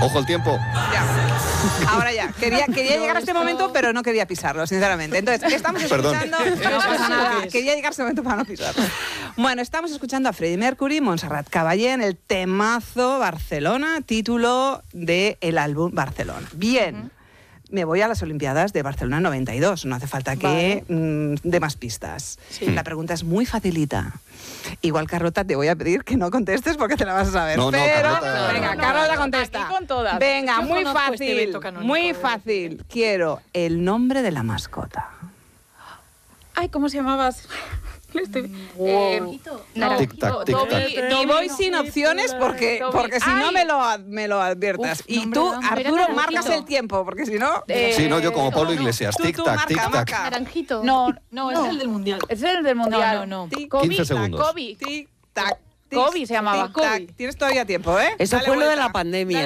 Ojo el tiempo. Ya. Ahora ya. Quería llegar a este momento, pero no quería pisarlo, sinceramente. Entonces, estamos escuchando... No pasa nada. Quería llegar a este momento para no pisarlo. Bueno, estamos escuchando a Freddie Mercury, Montserrat Caballé, en el temazo Barcelona, título del álbum Barcelona. Bien. Me voy a las Olimpiadas de Barcelona 92. No hace falta que dé más pistas. Sí. La pregunta es muy facilita. Igual, Carlota, te voy a pedir que no contestes porque te la vas a saber. No, pero, Carlota. venga, Carlota contesta. Aquí con todas. Venga, Yo muy conozco este fácil. evento canónico. Muy fácil. Quiero el nombre de la mascota. Ay, ¿cómo se llamabas? Naranjito. Tic tac, tic tac. Y voy sin opciones porque si no me lo adviertas. Uf, Y nombre tú, de hombre. Arturo, Era marcas Naranjito. el tiempo, porque si no... Sí, no, yo como Pablo Iglesias. Tú, Tic tac, marca, tic tac. marca. Naranjito. No, No, es el del Mundial. es el del Mundial. No. Tic, 15 segundos. Kobe. tic, tac. tic, Kobe se llamaba. tic, tac. Tienes todavía tiempo, ¿eh? Eso Dale fue lo de vuelta. la pandemia.